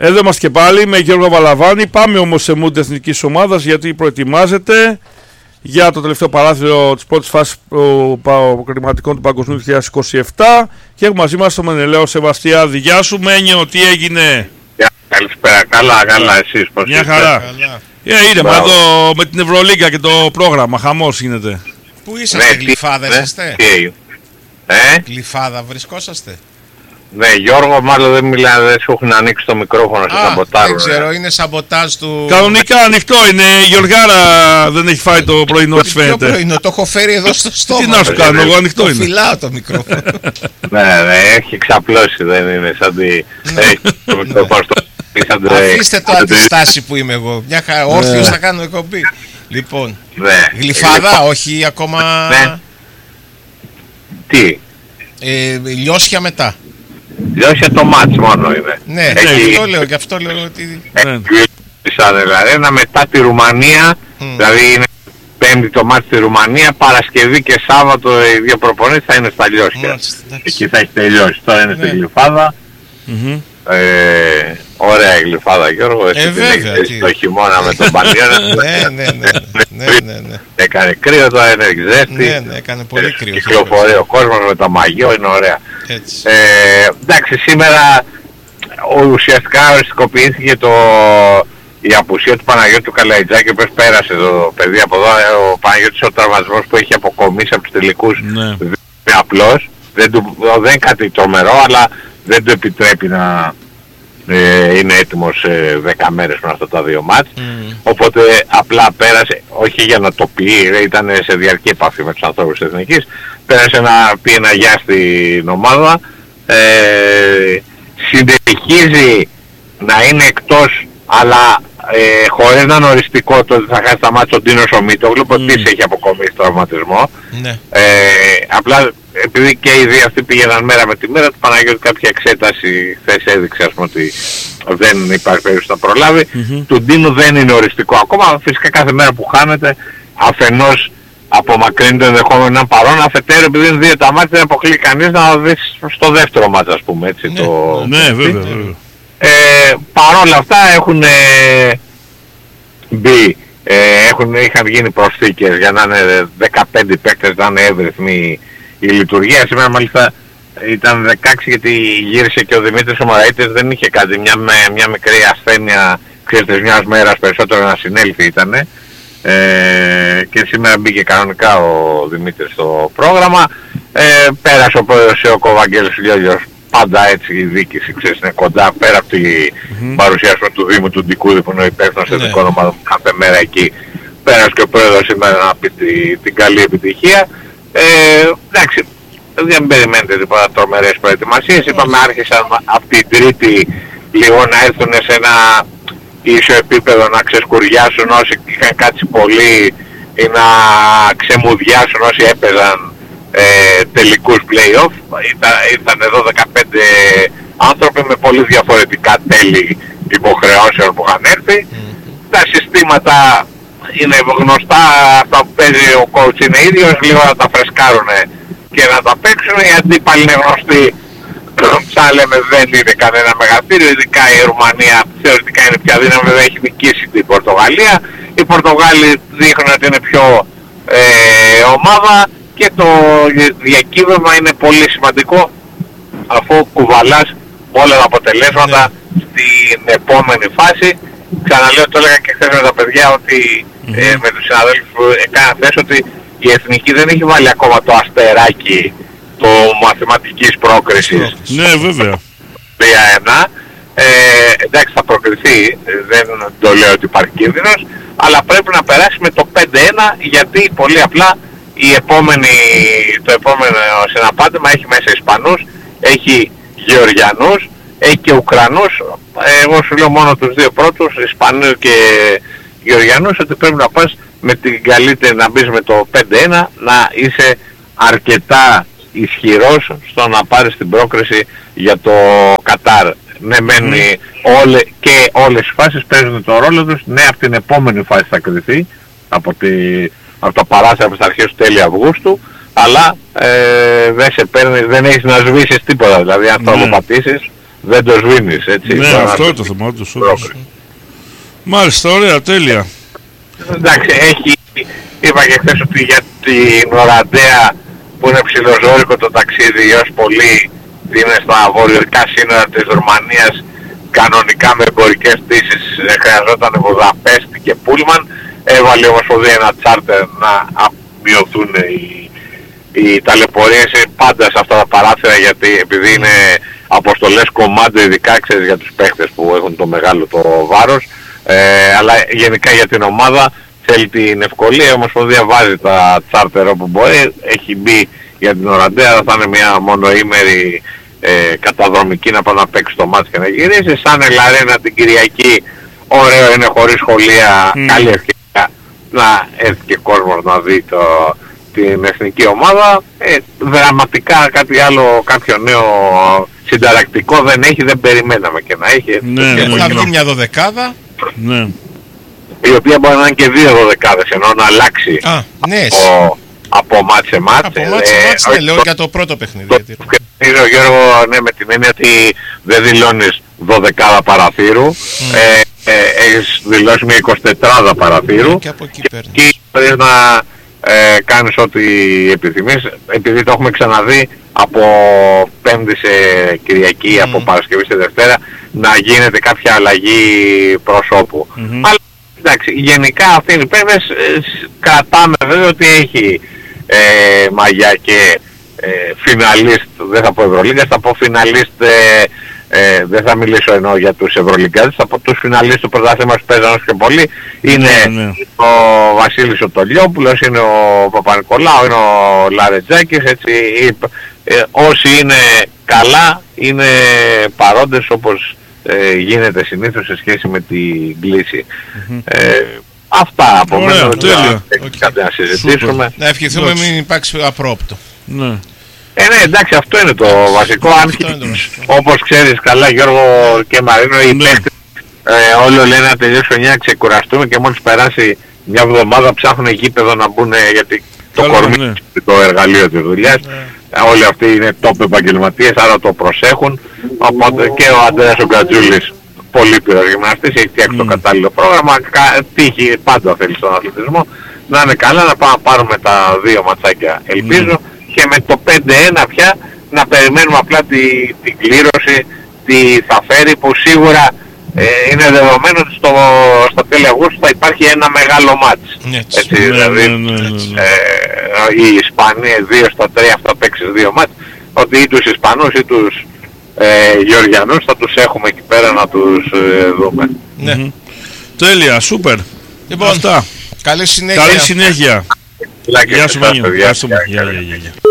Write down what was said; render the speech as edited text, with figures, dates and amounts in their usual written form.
Εδώ είμαστε και πάλι με Γιώργο Βαλαβάνη. Πάμε όμως σε mood εθνικής ομάδας, γιατί προετοιμάζεται για το τελευταίο παράθυρο της πρώτης φάσης προκριματικών του Παγκοσμίου 2027 και έχουμε μαζί μας τον Μενελαίο Σεβαστιάδη. Γεια σου Μένιο, τι έγινε? Καλησπέρα, καλά, εσείς πώς είστε? Μια χαρά. Είναι μα εδώ με την Ευρωλίγκα και το πρόγραμμα, χαμός γίνεται. Πού είσαστε, Γλυφάδα είσαστε? Γλυφάδα βρισκόσαστε? Ναι, Γιώργο, μάλλον δεν μιλάνε, δεν σου έχουν ανοίξει το μικρόφωνο, σε σαμποτάζουν. Δεν ξέρω, είναι σαμποτάζ του... Κανονικά ανοιχτό είναι, η Γιωργάρα δεν έχει φάει το πρωινό της φαίνεται. Ποιο πρωινό, το έχω φέρει εδώ στο στόμα. Τι να σου κάνω, εγώ ανοιχτό είναι. Το φυλάω το μικρόφωνο. Ναι, έχει ξαπλώσει, δεν είναι σαν τη... Έχει το μικρόφωνο στο... Αφήστε το αντιστάση που είμαι εγώ, μια χαρά, όρθιος θα κάνω εκπομπή. Λοιπόν, Γλυφάδα, όχι ακόμα... Τι? Λιώσια μετά. Λιώσια το μάτς μόνο είναι. Ναι, γι' αυτό λέω ότι... Δηλαδή ένα μετά τη Ρουμανία, δηλαδή είναι Πέμπτη το μάτς στη Ρουμανία, Παρασκευή και Σάββατο οι δύο προπονήσεις θα είναι στα Λιώσια. Εκεί θα έχει τελειώσει, τώρα είναι στη Γλυφάδα. Ωραία η Γλυφάδα, Γιώργο, εσύ την έχεις το χειμώνα με τον Πανιέρα. Ναι. Έκανε κρύο, τώρα είναι ζέστη. Ναι, έκανε πολύ κρύο. Κυκλοφορεί ο κόσμος με το μαγιό, είναι ωραία. Εντάξει, σήμερα ουσιαστικά οριστικοποιήθηκε η απουσία του Παναγιώτη του Καλαϊτζάκη, ο οποίος πέρασε το παιδί από εδώ. Ο Παναγιώτης ο τραυματισμός που έχει αποκομίσει από τους τελικούς είναι απλός. Δεν είναι κάτι τρομερό, αλλά δεν του επιτρέπει να είναι έτοιμος 10 μέρες με αυτά τα δύο μάτς. Οπότε απλά πέρασε, όχι για να το πει, ήταν σε διαρκή επαφή με τους ανθρώπους της Εθνικής, πέρασε να πει ένα γεια στην ομάδα. Συνεχίζει να είναι εκτός, αλλά χωρίς να είναι οριστικό το ότι θα χάσει τα μάτια τον Τίνο Σομίτογλου, που επίσης έχει αποκομίσει τραυματισμό. Απλά επειδή και οι δύο αυτοί πήγαιναν μέρα με τη μέρα, του Παναγιώτη κάποια εξέταση χθες έδειξε, ας πούμε, ότι δεν υπάρχει περίπτωση να προλάβει. Του Ντίνου δεν είναι οριστικό ακόμα. Φυσικά κάθε μέρα που χάνεται, αφενός απομακρύνει το ενδεχόμενο να είναι παρόν, αφετέρου επειδή είναι δύο τα μάτια δεν αποκλεί κανείς να δει στο δεύτερο μάτια, ας πούμε, έτσι. Ναι, βέβαια. Παρόλα αυτά έχουν μπει, είχαν γίνει προσθήκες για να είναι 15 παίκτες, να είναι εύρυθμη η λειτουργία. Σήμερα μάλιστα ήταν 16 γιατί γύρισε και ο Δημήτρης ο Μωραΐτης, δεν είχε κάτι, μια μικρή ασθένεια, ξέρετε, μιας μέρας περισσότερο να συνέλθει ήτανε. Και σήμερα μπήκε κανονικά ο Δημήτρης στο πρόγραμμα. Πέρασε ο πρόεδρος ο Κοβαγγέλης Λιόλιος, πάντα έτσι η διοίκηση, ξέρεις, είναι κοντά, πέρα από την παρουσία του Δήμου του Ντικούδη που είναι ο υπεύθυνος εθνικών ομάδων κάθε μέρα εκεί. Πέρασε και ο πρόεδρος σήμερα να πει την καλή επιτυχία. Εντάξει, δεν περιμένετε τίποτα τρομερές προετοιμασίες. Είπαμε άρχισαν από την Τρίτη λίγο να έρθουν σε ένα ίσο επίπεδο, να ξεσκουριάσουν όσοι είχαν κάτσει πολύ ή να ξεμουδιάσουν όσοι έπαιζαν τελικούς play-off. Ήρθαν εδώ 15 άνθρωποι με πολύ διαφορετικά τέλη υποχρεώσεων που είχαν έρθει. Τα συστήματα είναι γνωστά, αυτά που παίζει ο coach είναι ίδιος, λίγο να τα φρεσκάρουν και να τα παίξουν. Οι αντίπαλοι είναι γνωστοί, σαν λέμε δεν είναι κανένα μεγαθύριο, ειδικά η Ρουμανία θεωρητικά είναι πια δύναμη, δεν έχει νικήσει την Πορτογαλία. Οι Πορτογάλοι δείχνουν ότι είναι πιο ομάδα και το διακύβευμα είναι πολύ σημαντικό, αφού κουβαλάς όλα τα αποτελέσματα στην επόμενη φάση. Ξαναλέω, το έλεγα και χθες με τα παιδιά, ότι με τους συναδέλφους που έκανα χθες, ότι η Εθνική δεν έχει βάλει ακόμα το αστεράκι το μαθηματικής πρόκρισης. Ναι, βέβαια. 3-1. Εντάξει, θα προκριθεί, δεν το λέω ότι υπάρχει κίνδυνος, αλλά πρέπει να περάσει με το 5-1, γιατί πολύ απλά το επόμενο συναπάντημα έχει μέσα Ισπανούς, έχει Γεωργιανούς, έχει και Ουκρανούς. Εγώ σου λέω μόνο τους δύο πρώτους, Ισπανούς και Γεωργιανούς, ότι πρέπει να πας με την καλύτερη, να μπεις με το 5-1, να είσαι αρκετά ισχυρός στο να πάρεις την πρόκριση για το Κατάρ. Ναι, μένει και όλες οι φάσεις παίζουν τον ρόλο τους. Ναι, από την επόμενη φάση θα κριθεί, από το παράσταση στα αρχές του τέλη Αυγούστου, αλλά δεν σε παίρνει, δεν έχεις να σβήσεις τίποτα. Δηλαδή αν το αποπατήσεις δεν το σβήνεις, έτσι. Ναι, αυτό είναι το θέμα τους. Μάλιστα, ωραία, τέλεια. Εντάξει, είπα και χθες ότι για την Οραντέα που είναι ψιλοζώρικο το ταξίδι έως πολύ, είναι στα βορειοδυτικά σύνορα της Ρουμανίας, κανονικά με εμπορικές πτήσεις χρειαζόταν Βουδαπέστη και Πούλμαν. Έβαλε η Ομοσπονδία ένα τσάρτερ να μειωθούν οι ταλαιπωρίες πάντα σε αυτά τα παράθυρα, γιατί επειδή είναι αποστολές κομμάτι, ειδικά ξέρεις για τους παίχτες που έχουν το μεγάλο το βάρος, αλλά γενικά για την ομάδα θέλει την ευκολία. Η Ομοσπονδία βάζει τα τσάρτερ όπου μπορεί, έχει μπει για την Οραντέα, θα είναι μια μονοήμερη καταδρομική να πάει να παίξει το μάτς και να γυρίσει. Σαν Ελαρένα την Κυριακή, ωραίο είναι, χωρίς σχολεία, καλή ευκαιρία να έρθει και κόσμος να δει την εθνική ομάδα. Δραματικά κάτι άλλο, κάποιο νέο συνταρακτικό δεν έχει, δεν περιμέναμε και να έχει. Θα βγει μια δωδεκάδα. Ναι. Η οποία μπορεί να είναι και δύο δωδεκάδες, ενώ να αλλάξει από μάτς σε μάτς. Από μάτς σε μάτς, ναι, λέω για το πρώτο παιχνίδι. Ο Γιώργο, ναι, με την έννοια ότι δεν δηλώνεις 12 παραθύρου, έχεις δηλώσει μια 24 παραθύρου και από εκεί και μπορείς να κάνεις ό,τι επιθυμείς, επειδή το έχουμε ξαναδεί από Πέμπτη σε Κυριακή, από Παρασκευή σε Δευτέρα, να γίνεται κάποια αλλαγή προσώπου. Αλλά εντάξει, γενικά αυτοί οι παίκτες κρατάμε βέβαια ότι έχει μαγιά και φιναλίστ, δεν θα πω Ευρωλίγκας, θα πω φιναλίστ, δεν θα μιλήσω ενώ για τους Ευρωλίγκας, θα πω τους φιναλίστ του πρωταθλήματος που παίζαν όσο και πολύ. Είναι ο Βασίλης ο Τολιόπουλος, είναι ο Παπα-Νικολάου, είναι ο Λαρετζάκης, έτσι. Όσοι είναι καλά είναι παρόντες, όπως γίνεται συνήθως σε σχέση με την κλίση. Αυτά από μένα, κάτι να συζητήσουμε. Να ευχηθούμε μην υπάρξει απρόπτω. Ναι. Ναι, εντάξει, αυτό είναι το βασικό. Όπως ξέρεις καλά, Γιώργο και Μαρίνο, οι παίκτες όλοι λένε να τελειώσει χρονιά, να ξεκουραστούμε και μόλις περάσει μια εβδομάδα ψάχνουν γήπεδο να μπουν, γιατί το κορμί είναι το εργαλείο της δουλειάς. Όλοι αυτοί είναι top επαγγελματίες, άρα το προσέχουν. Οπότε και ο Αντρέας ο Γκατζούλης, πολύ πυρογυμναστής, έχει φτιάξει το κατάλληλο πρόγραμμα. Τύχει πάντα θέλει στον αθλητισμό. Να είναι καλά, να πάμε να πάρουμε τα δύο ματσάκια, ελπίζω. Και με το 5-1 πια να περιμένουμε απλά την κλήρωση, τι θα φέρει, που σίγουρα είναι δεδομένο ότι στα τέλη Αυγούστου θα υπάρχει ένα μεγάλο μάτς. Έτσι, δηλαδή οι Ισπανοί 2 στα 3 αυτά παίξεις 2 μάτς, ότι ή τους Ισπανούς ή τους Γεωργιανούς θα τους έχουμε εκεί πέρα να τους δούμε. Τέλεια, σούπερ. Λοιπόν, αυτά. Καλή συνέχεια. Καλή συνέχεια. Γεια σου Μάνιο. Γεια σου.